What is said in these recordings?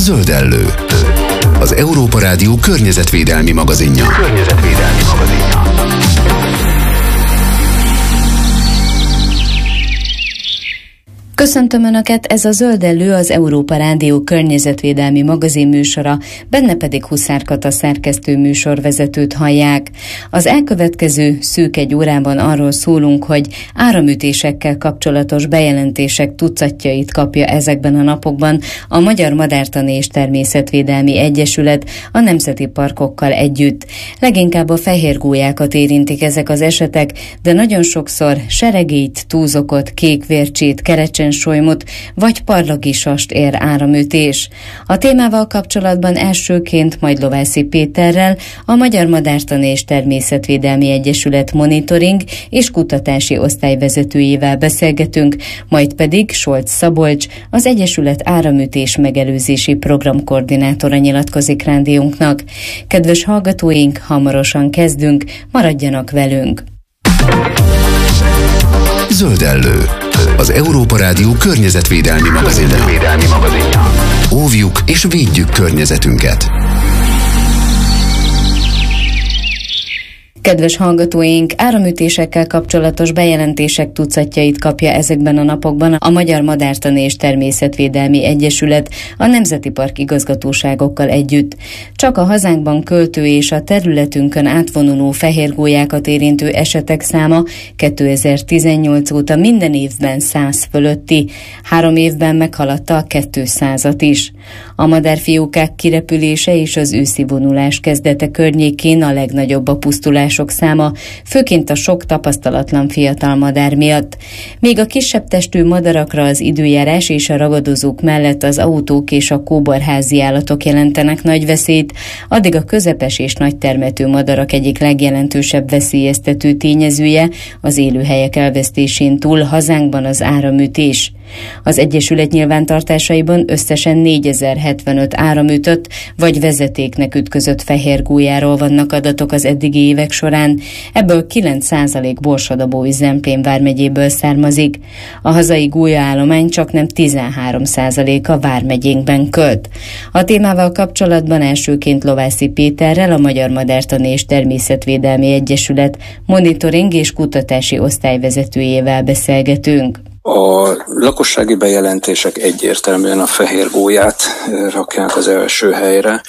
Zöldellő, az Európa Rádió környezetvédelmi magazinja. Köszöntöm Önöket, ez a Zöldellő, az Európa Rádió környezetvédelmi magazin műsora, benne pedig Huszár Kata szerkesztő műsorvezetőt hallják. Az elkövetkező szűk egy órában arról szólunk, hogy áramütésekkel kapcsolatos bejelentések tucatjait kapja ezekben a napokban a Magyar Madártani és Természetvédelmi Egyesület a nemzeti parkokkal együtt. Leginkább a fehérgólyákat érintik ezek az esetek, de nagyon sokszor seregélyt, túzokot, kékvércsét, kerecsensolymot vagy parlagisast ér áramütés. A témával kapcsolatban elsőként majd Lovászi Péterrel, a Magyar Madártani és Természetvédelmi Egyesület monitoring és kutatási osztályvezetőjével beszélgetünk, majd pedig Solc Szabolcs, az Egyesület áramütés megelőzési programkoordinátora nyilatkozik rádiónknak. Kedves hallgatóink, hamarosan kezdünk, maradjanak velünk! Zöldellő, az Európa Rádió környezetvédelmi magazinja. Óvjuk és védjük környezetünket. Kedves hallgatóink, áramütésekkel kapcsolatos bejelentések tucatjait kapja ezekben a napokban a Magyar Madártani és Természetvédelmi Egyesület a Nemzeti Park igazgatóságokkal együtt. Csak a hazánkban költő és a területünkön átvonuló fehérgólyákat érintő esetek száma 2018 óta minden évben 100 fölötti, 3 évben meghaladta a 200-at is. A madárfiókák kirepülése és az őszi vonulás kezdete környékén a legnagyobb a pusztulások száma, főként a sok tapasztalatlan fiatal madár miatt. Még a kisebb testű madarakra az időjárás és a ragadozók mellett az autók és a kóborházi állatok jelentenek nagy veszélyt, addig a közepes és nagy termetű madarak egyik legjelentősebb veszélyeztető tényezője az élőhelyek elvesztésén túl hazánkban az áramütés. Az Egyesület nyilvántartásaiban összesen 4075 áramütött vagy vezetéknek ütközött fehérgólyáról vannak adatok az eddigi évek során, ebből 9% Borsod-Abaúj Zemplén vármegyéből származik. A hazai gólyaállomány csaknem 13% a vármegyénkben költ. A témával kapcsolatban elsőként Lovászi Péterrel, a Magyar Madártani és Természetvédelmi Egyesület monitoring és kutatási osztályvezetőjével beszélgetünk. A lakossági bejelentések egyértelműen a fehérgólyát rakják az első helyre.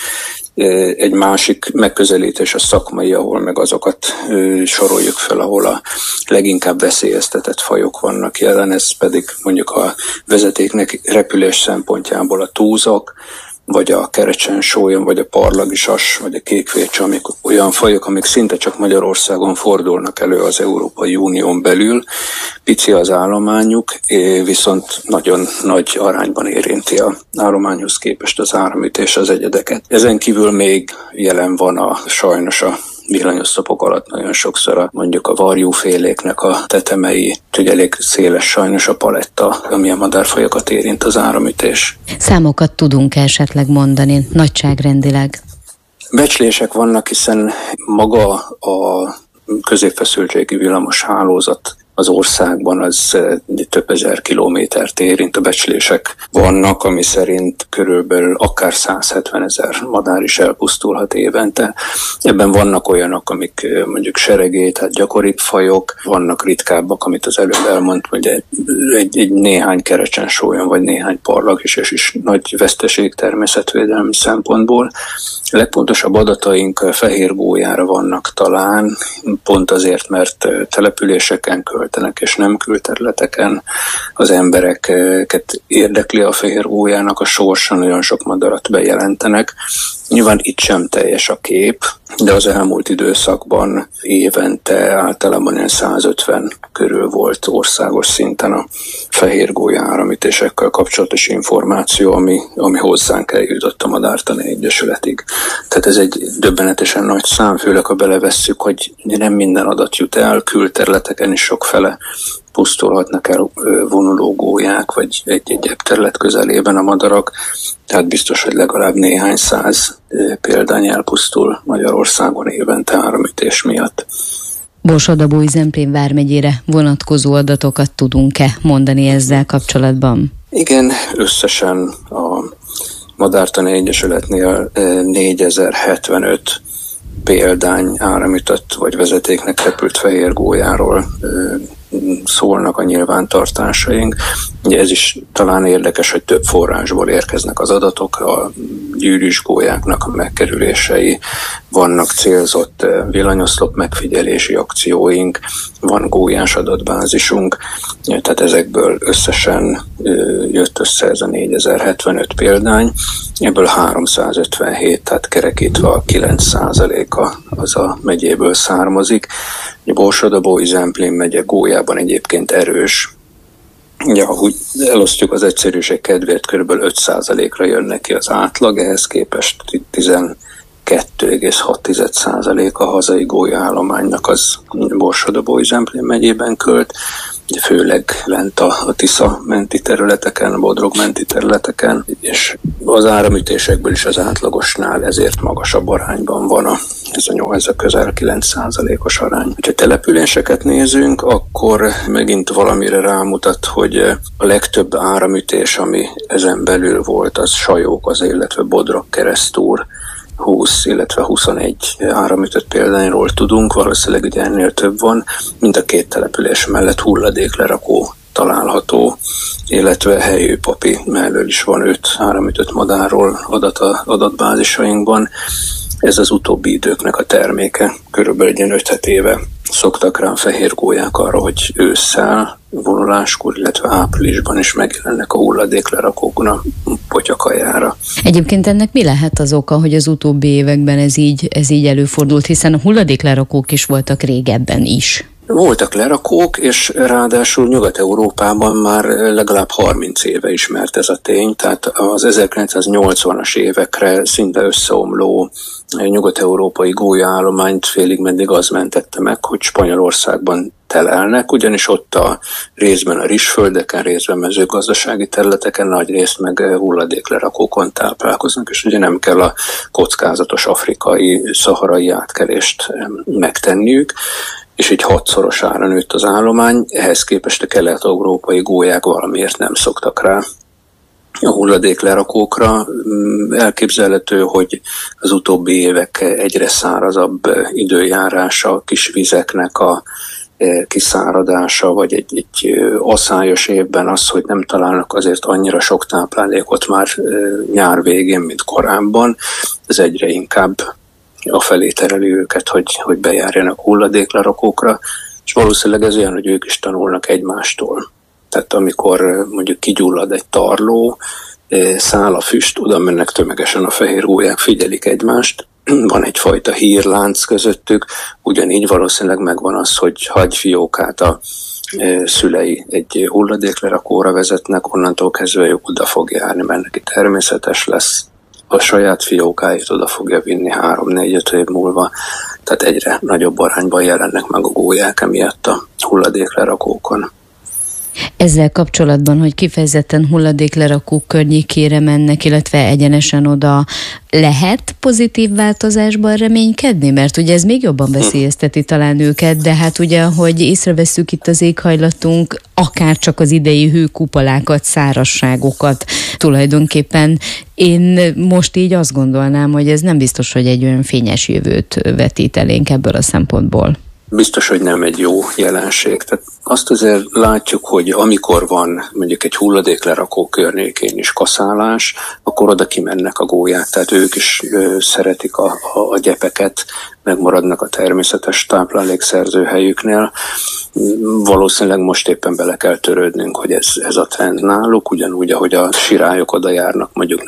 Egy másik megközelítés a szakmai, ahol meg azokat soroljuk fel, ahol a leginkább veszélyeztetett fajok vannak jelen, ez pedig mondjuk a vezetéknek repülés szempontjából a túzok, vagy a kerecsensólyom, vagy a parlagisas, vagy a kékvércse, amik olyan fajok, amik szinte csak Magyarországon fordulnak elő az Európai Unión belül. Pici az állományuk, viszont nagyon nagy arányban érinti az állományhoz képest az áramütés az egyedeket. Ezen kívül még jelen van sajnos a villanyoszlopok alatt nagyon sokszor mondjuk a varjúféléknek a tetemei, úgyhogy elég széles sajnos a paletta, ami a madárfajokat érint az áramütés. Számokat tudunk esetleg mondani, nagyságrendileg? Becslések vannak, hiszen maga a középfeszültségi villamos hálózat az országban az több ezer kilométert érint. A becslések vannak, ami szerint körülbelül akár 170 000 madár is elpusztulhat évente. Ebben vannak olyanok, amik mondjuk seregély, tehát gyakoribb fajok, vannak ritkábbak, amit az előbb elmondtam, hogy egy néhány kerecsensólyom vagy néhány parlagisas is nagy veszteség természetvédelmi szempontból. A legpontosabb adataink fehérgólyára vannak talán, pont azért, mert településeken költenek és nem külterületeken az embereket érdekli a fehérgólyának a sorsa, nagyon sok madarat bejelentenek. Nyilván itt sem teljes a kép, de az elmúlt időszakban évente általában ilyen 150 körül volt országos szinten a fehérgólya áramütésekkel kapcsolatos információ, ami hozzánk eljutott a Madártani Egyesületig. Tehát ez egy döbbenetesen nagy szám, főleg ha belevesszük, hogy nem minden adat jut el, külterületeken is sokfele pusztulhatnak el vonulógólyák, vagy egy terület közelében a madarak, tehát biztos, hogy legalább néhány száz példány elpusztul Magyarországon évente áramütés miatt. Borsod-Abaúj Zemplén vármegyére vonatkozó adatokat tudunk-e mondani ezzel kapcsolatban? Igen, összesen a Madártani Egyesületnél 4075 példány áramütött vagy vezetéknek repült fehér gólyáról szólnak a nyilvántartásaink. Ugye ez is talán érdekes, hogy több forrásból érkeznek az adatok, a gyűrűs gólyáknak a megkerülései, vannak célzott villanyoszlop megfigyelési akcióink, van gólyás adatbázisunk, tehát ezekből összesen jött össze ez a 4075 példány, ebből 357, tehát kerekítve a 9%-a az a megyéből származik. Borsod-Abaúj-Zemplén megye gólyában egyébként erős. Ugye, ahogy elosztjuk az egyszerűség kedvéért, kb. 5%-ra jön neki az átlag, ehhez képest 12,6% a hazai gólyaállománynak az Borsod-Abaúj-Zemplén megyében költ, főleg lent a Tisza menti területeken, a Bodrog menti területeken, és az áramütésekből is az átlagosnál ezért magasabb arányban van ez a közel 9%-os arány. Ha településeket nézünk, akkor megint valamire rámutat, hogy a legtöbb áramütés, ami ezen belül volt, az Sajók, illetve Bodrog-Keresztúr, 20, illetve 21 áramütött példányról tudunk, valószínűleg ugye ennél több van, mind a két település mellett hulladéklerakó található, illetve Helyőpapi mellől is van 5 áramütött madárról adatbázisainkban. Ez az utóbbi időknek a terméke. Körülbelül 5 éve szoktak rá fehér gólyák arra, hogy ősszel, vonuláskor, illetve áprilisban is megjelennek a hulladéklerakókon a potyakajára. Egyébként ennek mi lehet az oka, hogy az utóbbi években ez így előfordult, hiszen a hulladéklerakók is voltak régebben is? Voltak lerakók, és ráadásul Nyugat-Európában már legalább 30 éve ismert ez a tény, tehát az 1980-as évekre szinte összeomló nyugat-európai gólyaállományt félig meddig az mentette meg, hogy Spanyolországban telelnek, ugyanis ott részben a rizsföldeken, részben mezőgazdasági területeken, nagy részt meg hulladéklerakókon táplálkoznak, és ugye nem kell a kockázatos afrikai, szaharai átkelést megtenniük, és így 6-szorosára nőtt az állomány, ehhez képest a kelet-európai gólyák valamiért nem szoktak rá a hulladéklerakókra. Elképzelhető, hogy az utóbbi évek egyre szárazabb időjárása, a kis vizeknek a kiszáradása, vagy egy aszályos évben az, hogy nem találnak azért annyira sok táplálékot már nyár végén, mint korábban, ez egyre inkább afelé tereli őket, hogy bejárjanak hulladéklerakókra, és valószínűleg ez olyan, hogy ők is tanulnak egymástól. Tehát amikor mondjuk kigyullad egy tarló, száll a füst, oda mennek tömegesen a fehér gólyák, figyelik egymást, van egyfajta hírlánc közöttük, ugyanígy valószínűleg megvan az, hogy hagy fiókát a szülei egy hulladéklerakóra vezetnek, onnantól kezdve ők oda fog járni, mert neki természetes lesz, a saját fiókáit oda fogja vinni 3-4-5 év múlva, tehát egyre nagyobb arányban jelennek meg a gólyák emiatt a hulladéklerakókon. Ezzel kapcsolatban, hogy kifejezetten hulladéklerakók környékére mennek, illetve egyenesen oda, lehet pozitív változásban reménykedni? Mert ugye ez még jobban veszélyezteti talán őket, de hát ugye, hogy észrevesszük itt az éghajlatunk, akár csak az idei hőkupolákat, szárazságokat, tulajdonképpen én most így azt gondolnám, hogy ez nem biztos, hogy egy olyan fényes jövőt vetít elénk ebből a szempontból. Biztos, hogy nem egy jó jelenség. Tehát azt azért látjuk, hogy amikor van mondjuk egy hulladéklerakó környékén is kaszálás, akkor oda kimennek a gólyák, tehát ők is szeretik a gyepeket, megmaradnak a természetes táplálékszerző helyüknél. Valószínűleg most éppen bele kell törődnünk, hogy ez a trend náluk, ugyanúgy, ahogy a sirályok oda járnak mondjuk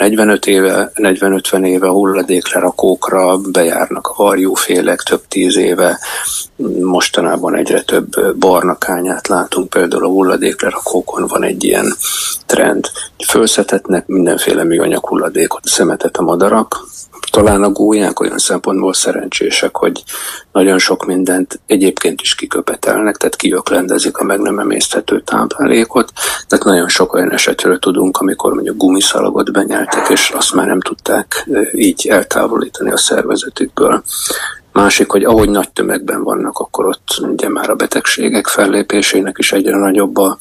40-50 éve hulladéklerakókra, bejárnak a varjúfélek több 10 éve, mostanában egyre több barna kányát látunk, például a hulladéklerakókon van egy ilyen trend. Fölszetetnek mindenféle műanyag hulladékot, szemetet a madarak. Talán a gólyák olyan szempontból szerencsések, hogy nagyon sok mindent egyébként is kiköpetelnek, tehát kiöklendezik a meg nem emészthető táplálékot. Tehát nagyon sok olyan esetről tudunk, amikor mondjuk gumiszalagot benyeltek, és azt már nem tudták így eltávolítani a szervezetükből. Másik, hogy ahogy nagy tömegben vannak, akkor ott ugye már a betegségek fellépésének is egyre nagyobb a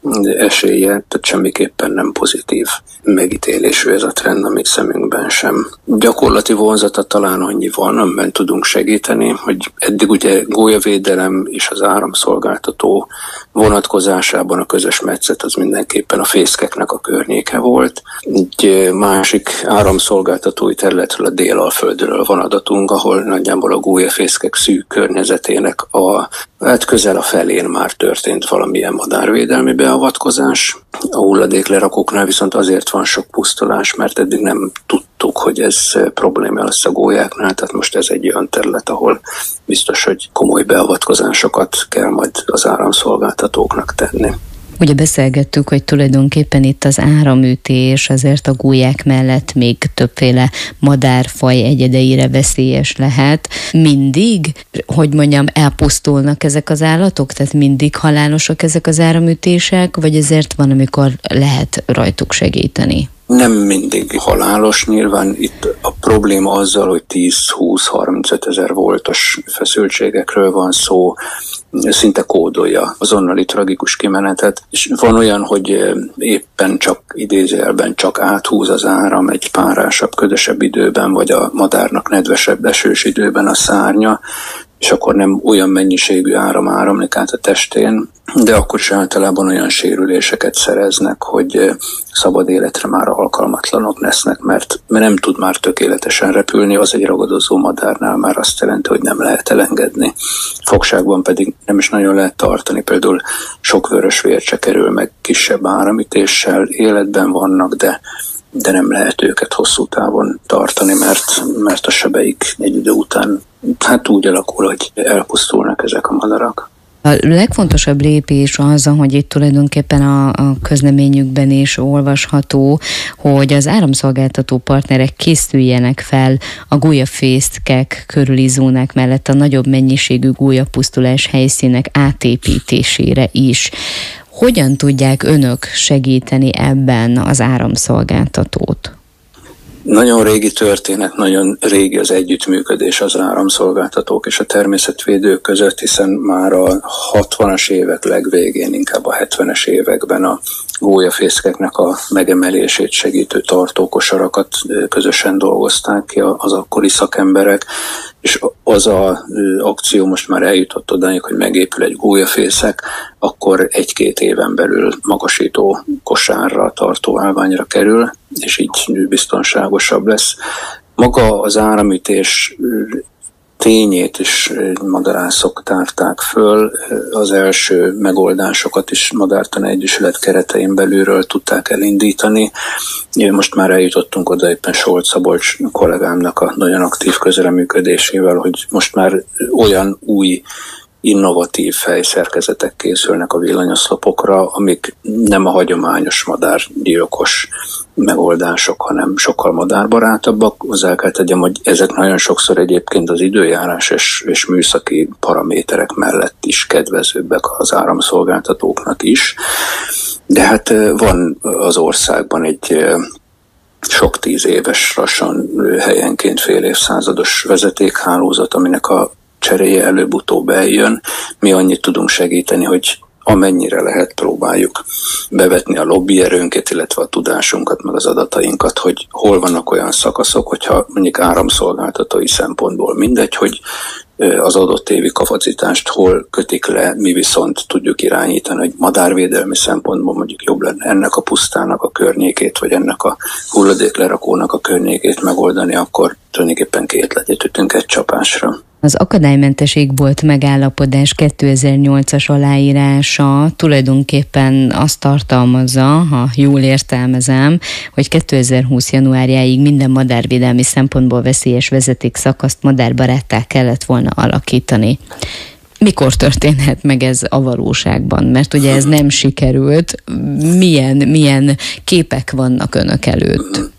esélye, tehát semmiképpen nem pozitív megítélésű ez a trend a mi szemünkben sem. Gyakorlati vonzata talán annyi van, amiben tudunk segíteni, hogy eddig ugye gólyavédelem és az áramszolgáltató vonatkozásában a közös metszet az mindenképpen a fészkeknek a környéke volt. Egy másik áramszolgáltatói területről, a Délalföldről van adatunk, ahol nagyjából a gólyafészkek szűk környezetének közel a felén már történt valamilyen madárvédelmi beavatkozás. A hulladéklerakóknál viszont azért van sok pusztulás, mert eddig nem tudtuk, hogy ez probléma lesz a gólyáknál, tehát most ez egy olyan terület, ahol biztos, hogy komoly beavatkozásokat kell majd az áramszolgáltatóknak tenni. Ugye beszélgettük, hogy tulajdonképpen itt az áramütés azért a gólyák mellett még többféle madárfaj egyedeire veszélyes lehet. Mindig, hogy mondjam, elpusztulnak ezek az állatok? Tehát mindig halálosak ezek az áramütések, vagy ezért van, amikor lehet rajtuk segíteni? Nem mindig halálos, nyilván itt a probléma azzal, hogy 10-20-35 ezer voltos feszültségekről van szó, szinte kódolja azonnali tragikus kimenetet, és van olyan, hogy éppen csak idézőjelben csak áthúz az áram egy párásabb, ködösebb időben, vagy a madárnak nedvesebb, esős időben a szárnya, és akkor nem olyan mennyiségű áram áramlik át a testén, de akkor is általában olyan sérüléseket szereznek, hogy szabad életre már alkalmatlanok lesznek, mert nem tud már tökéletesen repülni, az egy ragadozó madárnál már azt jelenti, hogy nem lehet elengedni. Fogságban pedig nem is nagyon lehet tartani, például sok vörös vércse kerül meg kisebb áramütéssel, életben vannak, de nem lehet őket hosszú távon tartani, mert a sebeik egy idő után úgy alakul, hogy elpusztulnak ezek a madarak. A legfontosabb lépés az, hogy itt tulajdonképpen a közleményükben is olvasható, hogy az áramszolgáltató partnerek készüljenek fel a gólyafészkek körüli zónák mellett a nagyobb mennyiségű gólyapusztulás helyszínek átépítésére is. Hogyan tudják önök segíteni ebben az áramszolgáltatót? Nagyon régi történet, nagyon régi az együttműködés az áramszolgáltatók és a természetvédők között, hiszen már a 60-as évek legvégén, inkább a 70-es években a gólyafészkeknek a megemelését segítő tartókosarakat közösen dolgozták ki az akkori szakemberek, és az az akció most már eljutott odáig, hogy megépül egy gólyafészek, akkor 1-2 éven belül magasító kosárra, tartó állványra kerül, és így biztonságosabb lesz. Maga az áramütés tényét is madarászok tárták föl, az első megoldásokat is Madártani Egyesület keretein belülről tudták elindítani. Most már eljutottunk oda éppen Solt Szabolcs kollégámnak a nagyon aktív közreműködésével, hogy most már olyan új innovatív fejszerkezetek készülnek a villanyoszlopokra, amik nem a hagyományos madárgyilkos megoldások, hanem sokkal madárbarátabbak. Hozzá kell tegyem, hogy ezek nagyon sokszor egyébként az időjárás és műszaki paraméterek mellett is kedvezőbbek az áramszolgáltatóknak is. De hát van az országban egy sok 10 éves, lassan helyenként fél évszázados vezetékhálózat, aminek a cseréje előbb-utóbb eljön. Mi annyit tudunk segíteni, hogy amennyire lehet, próbáljuk bevetni a lobbyerőnket, illetve a tudásunkat, meg az adatainkat, hogy hol vannak olyan szakaszok, hogyha mondjuk áramszolgáltatói szempontból mindegy, hogy az adott évi kapacitást hol kötik le, mi viszont tudjuk irányítani, hogy madárvédelmi szempontból mondjuk jobb lenne ennek a pusztának a környékét, vagy ennek a hulladéklerakónak a környékét megoldani, akkor tulajdonképpen 2 legyet ütünk egy csapásra. Az akadálymentesség volt megállapodás 2008-as aláírása tulajdonképpen azt tartalmazza, ha jól értelmezem, hogy 2020. januárjáig minden madárvédelmi szempontból veszélyes vezetékszakaszt madárbaráttá kellett volna alakítani. Mikor történhet meg ez a valóságban? Mert ugye ez nem sikerült. Milyen képek vannak önök előtt?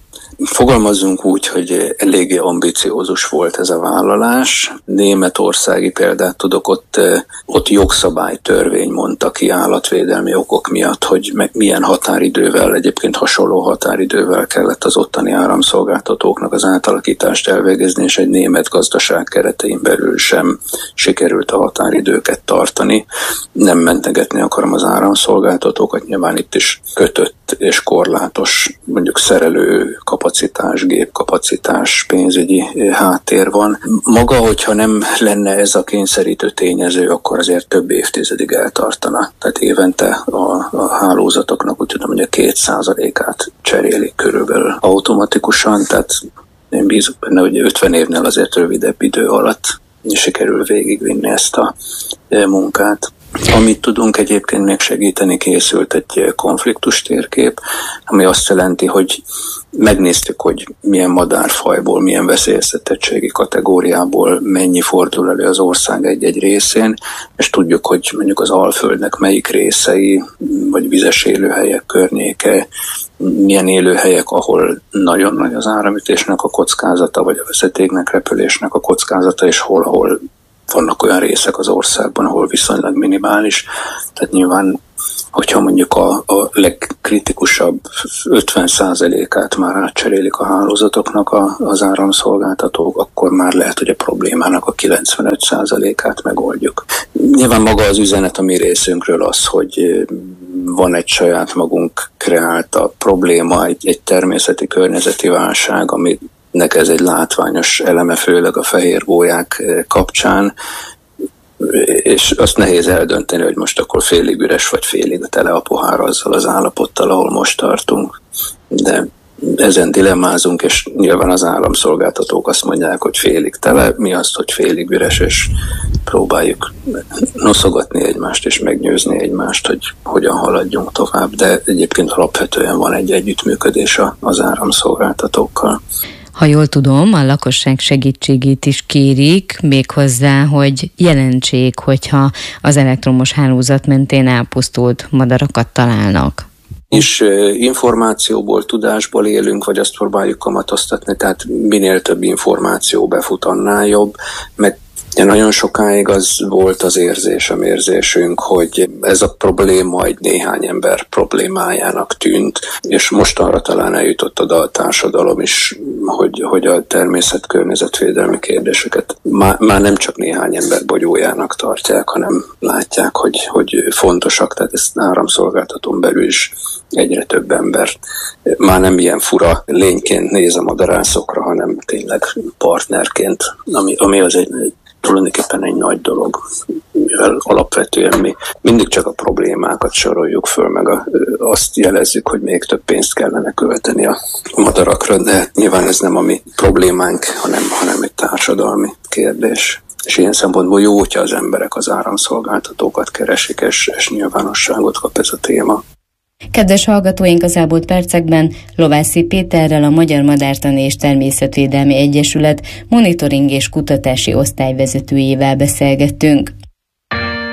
Fogalmazzunk úgy, hogy eléggé ambiciózus volt ez a vállalás. Németországi példát tudok, ott jogszabálytörvény mondta ki állatvédelmi okok miatt, hogy milyen határidővel, egyébként hasonló határidővel kellett az ottani áramszolgáltatóknak az átalakítást elvégezni, és egy német gazdaság keretein belül sem sikerült a határidőket tartani. Nem mentegetni akarom az áramszolgáltatókat, nyilván itt is kötött és korlátos mondjuk szerelő kapacitás, gépkapacitás, pénzügyi háttér van. Maga, hogyha nem lenne ez a kényszerítő tényező, akkor azért több évtizedig eltartana. Tehát évente a hálózatoknak úgy tudom, hogy a 2%-át cserélik körülbelül automatikusan, tehát én bízok benne, hogy 50 évnél azért rövidebb idő alatt sikerül végigvinni ezt a munkát. Amit tudunk egyébként még segíteni, készült egy konfliktus térkép, ami azt jelenti, hogy megnéztük, hogy milyen madárfajból, milyen veszélyeztetettségi kategóriából mennyi fordul elő az ország egy-egy részén, és tudjuk, hogy mondjuk az Alföldnek melyik részei, vagy vizes élőhelyek környéke, milyen élőhelyek, ahol nagyon nagy az áramütésnek a kockázata, vagy a vezetéknek, repülésnek a kockázata, és ahol vannak olyan részek az országban, ahol viszonylag minimális. Tehát nyilván, hogyha mondjuk a legkritikusabb 50%-át már átcserélik a hálózatoknak az áramszolgáltatók, akkor már lehet, hogy a problémának a 95%-át megoldjuk. Nyilván maga az üzenet a mi részünkről az, hogy van egy saját magunk kreálta probléma, egy természeti környezeti válság, aminek ez egy látványos eleme, főleg a fehérgólyák kapcsán, és azt nehéz eldönteni, hogy most akkor félig üres vagy félig tele a pohár azzal az állapottal, ahol most tartunk. De ezen dilemmázunk, és nyilván az áramszolgáltatók azt mondják, hogy félig tele, mi azt, hogy félig üres, és próbáljuk noszogatni egymást, és meggyőzni egymást, hogy hogyan haladjunk tovább, de egyébként alapvetően van egy együttműködés az áramszolgáltatókkal. Ha jól tudom, a lakosság segítségét is kérik, méghozzá, hogy jelentsék, hogyha az elektromos hálózat mentén elpusztult madarakat találnak. És információból, tudásból élünk, vagy azt próbáljuk kamatoztatni, tehát minél több információ befut, annál jobb, meg nagyon sokáig az volt az érzésünk, hogy ez a probléma egy néhány ember problémájának tűnt, és mostanra talán eljutott oda a társadalom is, hogy a természet-környezetvédelmi kérdéseket már nem csak néhány ember bogyójának tartják, hanem látják, hogy fontosak, tehát ezt áramszolgáltatón belül is egyre több ember már nem ilyen fura lényként néz a madarászokra, hanem tényleg partnerként, ami az tulajdonképpen egy nagy dolog, mivel alapvetően mi mindig csak a problémákat soroljuk föl, meg azt jelezzük, hogy még több pénzt kellene költeni a madarakra, de nyilván ez nem a mi problémánk, hanem egy társadalmi kérdés. És ilyen szempontból jó, hogyha az emberek az áramszolgáltatókat keresik, és nyilvánosságot kap ez a téma. Kedves hallgatóink, az elmúlt percekben Lovászi Péterrel, a Magyar Madártani és Természetvédelmi Egyesület monitoring és kutatási osztályvezetőjével beszélgettünk.